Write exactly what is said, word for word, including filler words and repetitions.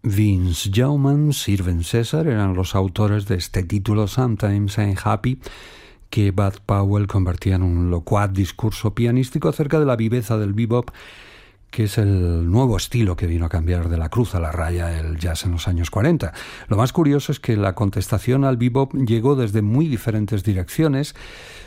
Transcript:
Vince Youmans, Irving César eran los autores de este título Sometimes I'm Happy, que Bud Powell convertía en un locuaz discurso pianístico acerca de la viveza del bebop, que es el nuevo estilo que vino a cambiar de la cruz a la raya el jazz en los años cuarenta. Lo más curioso es que la contestación al bebop llegó desde muy diferentes direcciones,